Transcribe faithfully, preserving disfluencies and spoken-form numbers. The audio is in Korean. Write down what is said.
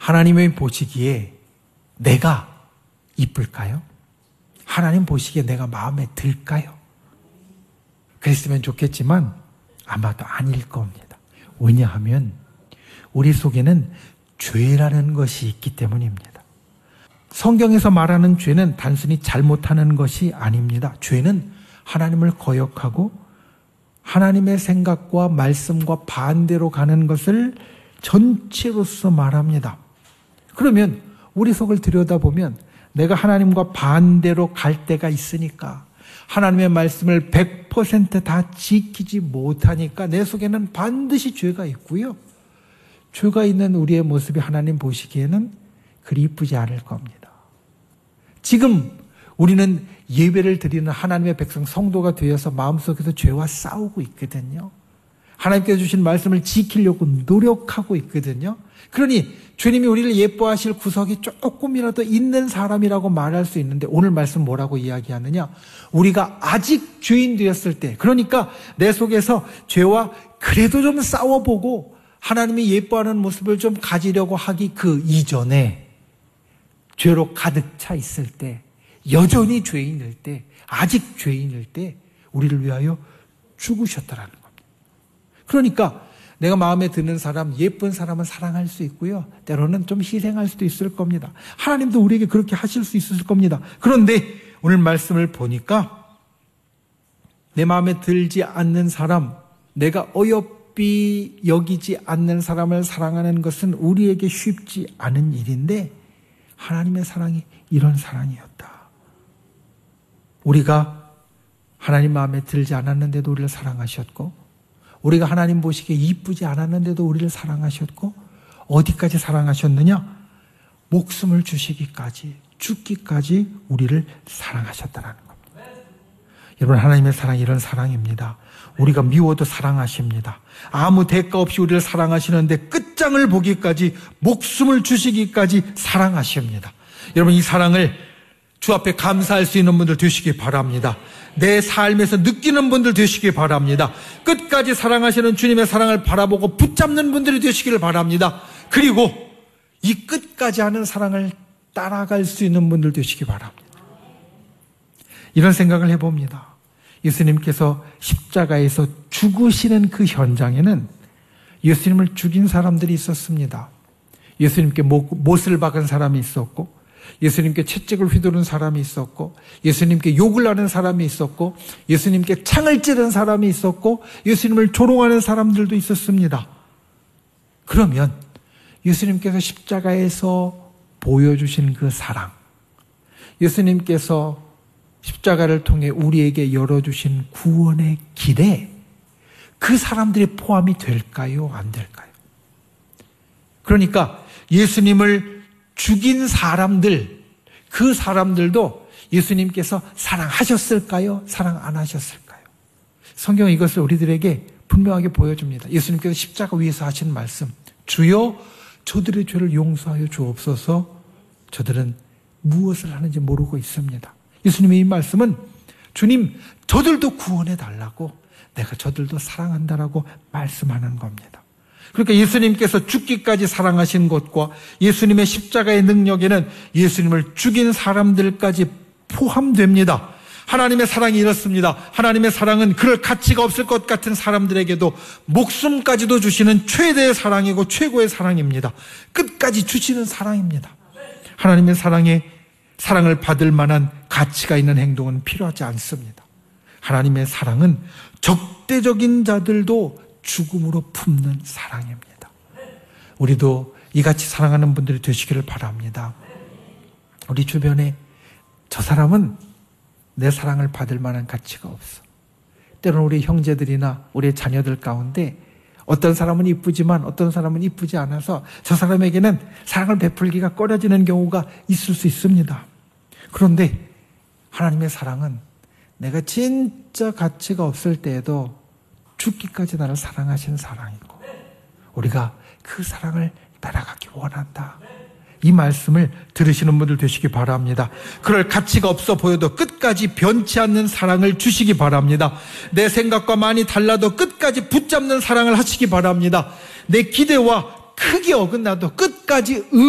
하나님이 보시기에 내가 이쁠까요? 하나님 보시기에 내가 마음에 들까요? 그랬으면 좋겠지만 아마도 아닐 겁니다. 왜냐하면 우리 속에는 죄라는 것이 있기 때문입니다. 성경에서 말하는 죄는 단순히 잘못하는 것이 아닙니다. 죄는 하나님을 거역하고 하나님의 생각과 말씀과 반대로 가는 것을 전체로서 말합니다. 그러면 우리 속을 들여다보면 내가 하나님과 반대로 갈 때가 있으니까, 하나님의 말씀을 백 퍼센트 다 지키지 못하니까 내 속에는 반드시 죄가 있고요. 죄가 있는 우리의 모습이 하나님 보시기에는 그리 이쁘지 않을 겁니다. 지금 우리는 예배를 드리는 하나님의 백성 성도가 되어서 마음속에서 죄와 싸우고 있거든요. 하나님께서 주신 말씀을 지키려고 노력하고 있거든요. 그러니 주님이 우리를 예뻐하실 구석이 조금이라도 있는 사람이라고 말할 수 있는데, 오늘 말씀 뭐라고 이야기하느냐? 우리가 아직 죄인 되었을 때, 그러니까 내 속에서 죄와 그래도 좀 싸워보고 하나님이 예뻐하는 모습을 좀 가지려고 하기 그 이전에, 죄로 가득 차 있을 때, 여전히 죄인일 때, 아직 죄인일 때 우리를 위하여 죽으셨다라는 겁니다. 그러니까 내가 마음에 드는 사람, 예쁜 사람은 사랑할 수 있고요. 때로는 좀 희생할 수도 있을 겁니다. 하나님도 우리에게 그렇게 하실 수 있을 겁니다. 그런데 오늘 말씀을 보니까 내 마음에 들지 않는 사람, 내가 어여삐 여기지 않는 사람을 사랑하는 것은 우리에게 쉽지 않은 일인데, 하나님의 사랑이 이런 사랑이었다. 우리가 하나님 마음에 들지 않았는데도 우리를 사랑하셨고, 우리가 하나님 보시기에 이쁘지 않았는데도 우리를 사랑하셨고, 어디까지 사랑하셨느냐? 목숨을 주시기까지, 죽기까지 우리를 사랑하셨다는 겁니다. 여러분, 하나님의 사랑이 이런 사랑입니다. 우리가 미워도 사랑하십니다. 아무 대가 없이 우리를 사랑하시는데 끝장을 보기까지, 목숨을 주시기까지 사랑하십니다. 여러분, 이 사랑을 주 앞에 감사할 수 있는 분들 되시기 바랍니다. 내 삶에서 느끼는 분들 되시기 바랍니다. 끝까지 사랑하시는 주님의 사랑을 바라보고 붙잡는 분들이 되시기를 바랍니다. 그리고 이 끝까지 하는 사랑을 따라갈 수 있는 분들 되시기 바랍니다. 이런 생각을 해봅니다. 예수님께서 십자가에서 죽으시는 그 현장에는 예수님을 죽인 사람들이 있었습니다. 예수님께 못을 박은 사람이 있었고, 예수님께 채찍을 휘두른 사람이 있었고, 예수님께 욕을 하는 사람이 있었고, 예수님께 창을 찌른 사람이 있었고, 예수님을 조롱하는 사람들도 있었습니다. 그러면 예수님께서 십자가에서 보여주신 그 사랑, 예수님께서 십자가를 통해 우리에게 열어주신 구원의 길에 그 사람들이 포함이 될까요? 안 될까요? 그러니까 예수님을 죽인 사람들, 그 사람들도 예수님께서 사랑하셨을까요? 사랑 안 하셨을까요? 성경은 이것을 우리들에게 분명하게 보여줍니다. 예수님께서 십자가 위에서 하신 말씀, 주여 저들의 죄를 용서하여 주옵소서. 저들은 무엇을 하는지 모르고 있습니다. 예수님의 이 말씀은 주님, 저들도 구원해 달라고, 내가 저들도 사랑한다라고 말씀하는 겁니다. 그러니까 예수님께서 죽기까지 사랑하신 것과 예수님의 십자가의 능력에는 예수님을 죽인 사람들까지 포함됩니다. 하나님의 사랑이 이렇습니다. 하나님의 사랑은 그럴 가치가 없을 것 같은 사람들에게도 목숨까지도 주시는 최대의 사랑이고 최고의 사랑입니다. 끝까지 주시는 사랑입니다. 하나님의 사랑에 사랑을 받을 만한 가치가 있는 행동은 필요하지 않습니다. 하나님의 사랑은 적대적인 자들도 죽음으로 품는 사랑입니다. 우리도 이같이 사랑하는 분들이 되시기를 바랍니다. 우리 주변에 저 사람은 내 사랑을 받을 만한 가치가 없어. 때로는 우리 형제들이나 우리 자녀들 가운데 어떤 사람은 이쁘지만 어떤 사람은 이쁘지 않아서 저 사람에게는 사랑을 베풀기가 꺼려지는 경우가 있을 수 있습니다. 그런데 하나님의 사랑은 내가 진짜 가치가 없을 때에도 죽기까지 나를 사랑하시는 사랑이고, 우리가 그 사랑을 따라가기 원한다. 이 말씀을 들으시는 분들 되시기 바랍니다. 그럴 가치가 없어 보여도 끝까지 변치 않는 사랑을 주시기 바랍니다. 내 생각과 많이 달라도 끝까지 붙잡는 사랑을 하시기 바랍니다. 내 기대와 크게 어긋나도 끝까지 음